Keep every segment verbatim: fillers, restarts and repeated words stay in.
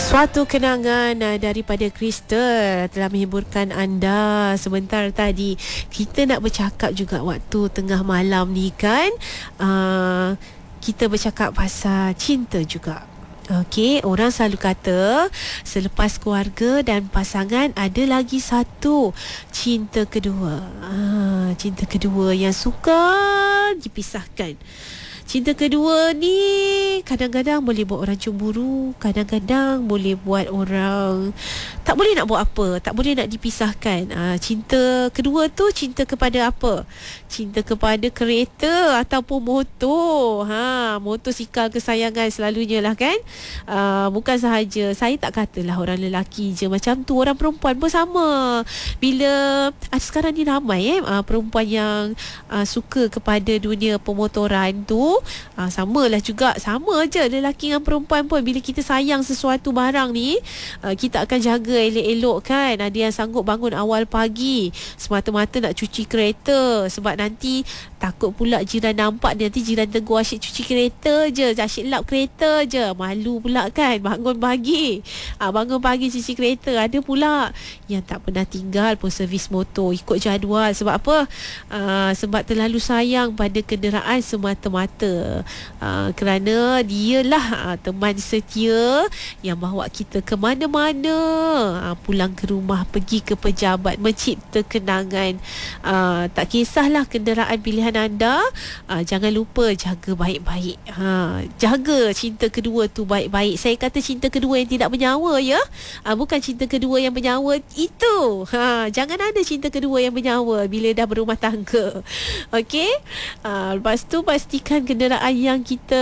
Suatu kenangan uh, daripada Crystal telah menghiburkan anda sebentar tadi. Kita nak bercakap juga waktu tengah malam ni kan. Uh, kita bercakap pasal cinta juga. Okey, orang selalu kata selepas keluarga dan pasangan ada lagi satu, cinta kedua. Ah, cinta kedua yang sukar dipisahkan. Cinta kedua ni kadang-kadang boleh buat orang cemburu, kadang-kadang boleh buat orang tak boleh nak buat apa, tak boleh nak dipisahkan. Ha, cinta kedua tu cinta kepada apa? Cinta kepada kereta ataupun motor. Ha, motosikal kesayangan selalunya lah kan. Uh, bukan sahaja, saya tak katalah orang lelaki je macam tu, orang perempuan pun sama. Bila uh, sekarang ni ramai eh uh, perempuan yang uh, suka kepada dunia pemotoran tu. Ha, samalah juga, sama je lelaki dengan perempuan pun. Bila kita sayang sesuatu barang ni, uh, kita akan jaga elok-elok kan. Ada yang sanggup bangun awal pagi semata-mata nak cuci kereta, sebab nanti takut pula jiran nampak, nanti jiran tegur asyik cuci kereta je, asyik lap kereta je, malu pula kan. Bangun pagi, ha, bangun pagi cuci kereta. Ada pula yang tak pernah tinggal pun servis motor, ikut jadual. Sebab apa? Uh, sebab terlalu sayang pada kenderaan semata-mata. Uh, kerana dialah uh, teman setia yang bawa kita ke mana-mana, uh, pulang ke rumah, pergi ke pejabat, mencipta kenangan. Uh, tak kisahlah kenderaan pilihan anda, uh, jangan lupa jaga baik-baik. Uh, jaga cinta kedua tu baik-baik. Saya kata cinta kedua yang tidak bernyawa ya, uh, bukan cinta kedua yang bernyawa itu. Uh, jangan ada cinta kedua yang bernyawa bila dah berumah tangga. Okey, uh, lepas tu pastikan kenderaan yang kita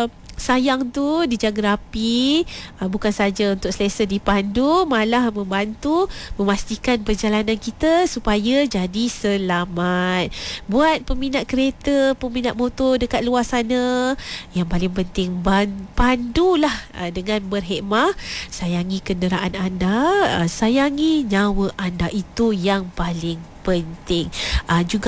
sayang tu dijaga rapi, uh, bukan saja untuk selesa dipandu, malah membantu memastikan perjalanan kita supaya jadi selamat. Buat peminat kereta, peminat motor dekat luar sana, yang paling penting ban- pandulah uh, dengan berhikmah. Sayangi kenderaan anda, uh, sayangi nyawa anda, itu yang paling penting. Uh, juga